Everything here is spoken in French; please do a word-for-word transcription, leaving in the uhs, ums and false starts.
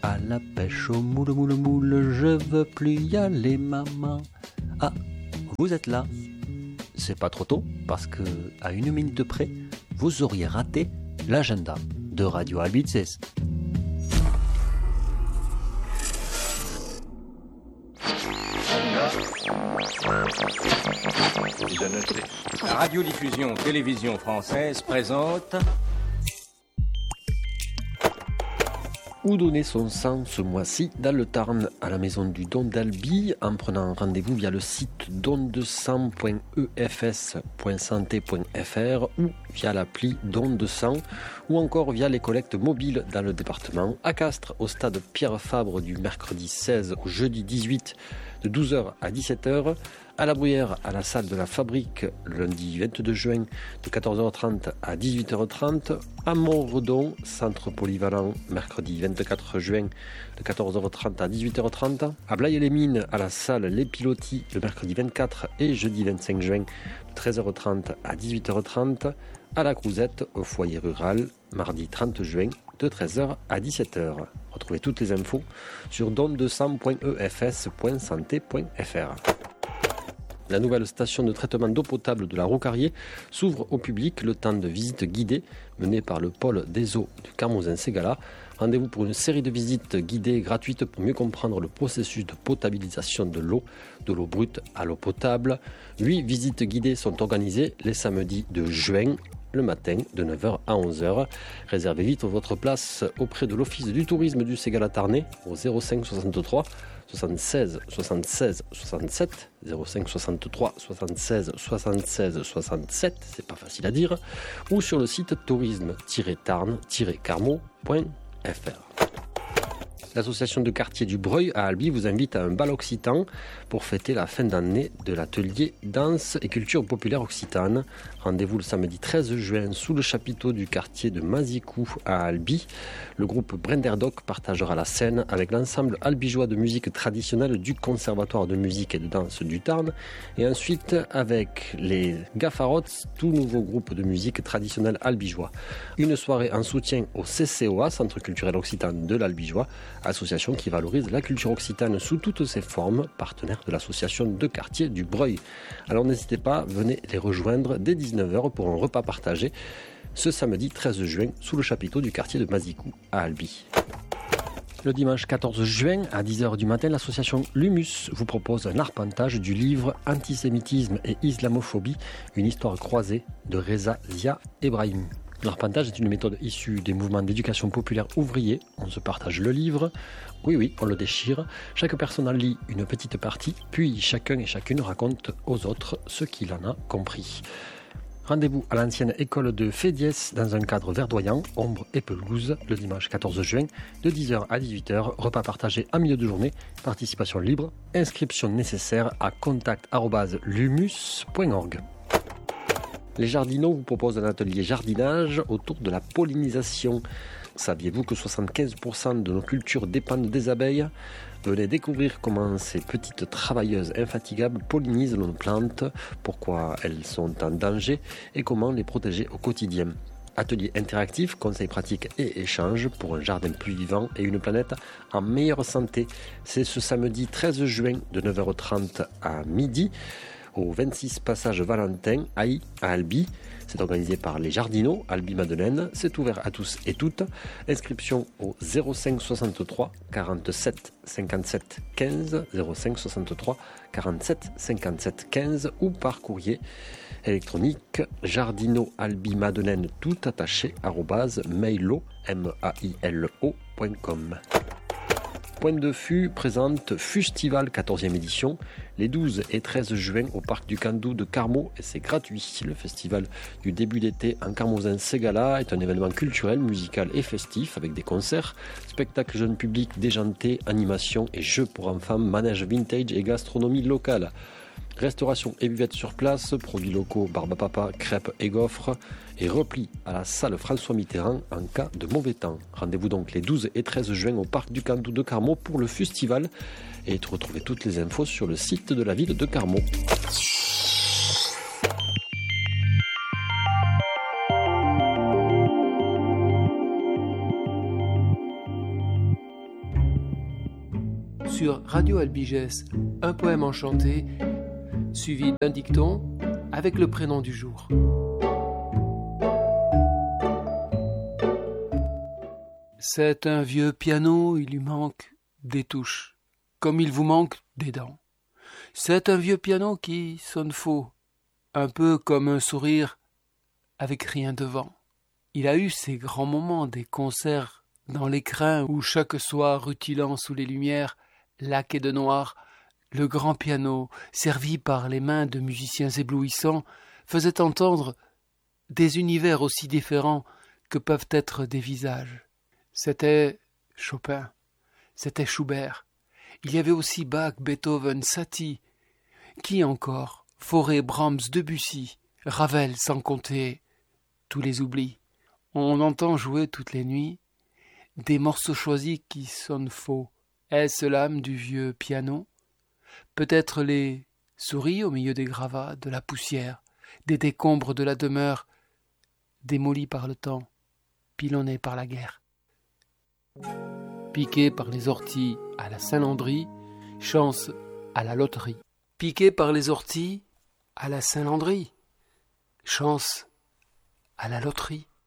à la pêche au moule, moule, moule, je veux plus y aller, maman. Ah, vous êtes là. C'est pas trop tôt, parce que, à une minute près, vous auriez raté l'agenda de Radio Albitzes. La radiodiffusion télévision française présente Où donner son sang ce mois-ci dans le Tarn, à la maison du don d'Albi, en prenant rendez-vous via le site don de sang point e f s point santé point f r ou via l'appli Don de sang, ou encore via les collectes mobiles dans le département, à Castres, au stade Pierre Fabre du mercredi seize au jeudi dix-huit de douze heures à dix-sept heures, à la Bruyère, à la salle de la Fabrique, le lundi vingt-deux juin de quatorze heures trente à dix-huit heures trente, à Montredon, centre polyvalent, mercredi vingt-quatre juin de quatorze heures trente à dix-huit heures trente, à Blaye-les-Mines, à la salle Les Pilotis, le mercredi vingt-quatre et jeudi vingt-cinq juin de treize heures trente à dix-huit heures trente, à la Crouzette, au foyer rural, mardi trente juin de treize heures à dix-sept heures. Retrouvez toutes les infos sur don de sang point e f s point santé point f r. La nouvelle station de traitement d'eau potable de la Roucarrier s'ouvre au public le temps de visite guidée menée par le pôle des eaux du Carmozin-Ségala. Rendez-vous pour une série de visites guidées gratuites pour mieux comprendre le processus de potabilisation de l'eau, de l'eau brute à l'eau potable. Huit visites guidées sont organisées les samedis de juin, le matin de neuf heures à onze heures. Réservez vite votre place auprès de l'Office du tourisme du Ségala-Tarnais au zéro cinq soixante-trois soixante-seize soixante-seize soixante-sept, zéro cinq soixante-trois soixante-seize soixante-seize soixante-sept, c'est pas facile à dire, ou sur le site tourisme tiret tarn tiret carmo point f r. L'association de quartier du Breuil à Albi vous invite à un bal occitan pour fêter la fin d'année de l'atelier danse et culture populaire occitane. Rendez-vous le samedi treize juin sous le chapiteau du quartier de Mazicou à Albi. Le groupe Brenderdoc partagera la scène avec l'ensemble albigeois de musique traditionnelle du Conservatoire de musique et de danse du Tarn, et ensuite avec les Gaffarots, tout nouveau groupe de musique traditionnelle albigeois. Une soirée en soutien au C C O A, Centre culturel occitan de l'Albigeois, association qui valorise la culture occitane sous toutes ses formes, partenaire de l'association de quartier du Breuil. Alors n'hésitez pas, venez les rejoindre dès dix-neuf heures pour un repas partagé ce samedi treize juin sous le chapiteau du quartier de Mazicou à Albi. Le dimanche quatorze juin à dix heures du matin, l'association Lumus vous propose un arpentage du livre Antisémitisme et Islamophobie, une histoire croisée de Reza Zia Ebrahim. L'arpentage est une méthode issue des mouvements d'éducation populaire ouvriers. On se partage le livre. Oui, oui, on le déchire. Chaque personne en lit une petite partie, puis chacun et chacune raconte aux autres ce qu'il en a compris. Rendez-vous à l'ancienne école de Fédiès dans un cadre verdoyant, ombre et pelouse, le dimanche quatorze juin, de dix heures à dix-huit heures. Repas partagé en milieu de journée, participation libre, inscription nécessaire à contact arobase lumus point org. Les Jardinots vous proposent un atelier jardinage autour de la pollinisation. Saviez-vous que soixante-quinze pour cent de nos cultures dépendent des abeilles ? Venez découvrir comment ces petites travailleuses infatigables pollinisent nos plantes, pourquoi elles sont en danger et comment les protéger au quotidien. Atelier interactif, conseils pratiques et échanges pour un jardin plus vivant et une planète en meilleure santé. C'est ce samedi treize juin de neuf heures trente à midi. Au vingt-six passage Valentin, Haï, à Albi. C'est organisé par les Jardinots, Albi-Madeleine. C'est ouvert à tous et toutes. Inscription au zéro cinq soixante-trois quarante-sept cinquante-sept quinze, zéro cinq soixante-trois quarante-sept cinquante-sept quinze ou par courrier électronique jardinot albi madeleine tout attaché arobase mailo m a i l o point com. Pointe de Fût présente Fustival quatorzième édition les douze et treize juin au parc du Candou de Carmo et c'est gratuit. Le festival du début d'été en Carmozin-Ségala est un événement culturel, musical et festif avec des concerts, spectacles jeunes publics déjantés, animations et jeux pour enfants, manège vintage et gastronomie locale. Restauration et buvette sur place, produits locaux, barbe à papa, crêpes et gaufres et repli à la salle François Mitterrand en cas de mauvais temps. Rendez-vous donc les douze et treize juin au parc du Candou de Carmo pour le Fustival et retrouvez toutes les infos sur le site de la ville de Carmo. sur Radio Albiges, un poème enchanté, suivi d'un dicton avec le prénom du jour. C'est un vieux piano, il lui manque des touches, comme il vous manque des dents. C'est un vieux piano qui sonne faux, un peu comme un sourire avec rien devant. Il a eu ses grands moments, des concerts dans l'écrin où chaque soir, rutilant sous les lumières, laqué de noir, le grand piano, servi par les mains de musiciens éblouissants, faisait entendre des univers aussi différents que peuvent être des visages. C'était Chopin, c'était Schubert. Il y avait aussi Bach, Beethoven, Satie. Qui encore? Fauré, Brahms, Debussy, Ravel, sans compter tous les oublis. On entend jouer toutes les nuits des morceaux choisis qui sonnent faux. Est-ce l'âme du vieux piano? Peut-être les souris au milieu des gravats, de la poussière, des décombres de la demeure, démolis par le temps, pilonnés par la guerre. Piqué par les orties à la Saint-Landry, chance à la loterie. Piqué par les orties à la Saint-Landry, chance à la loterie.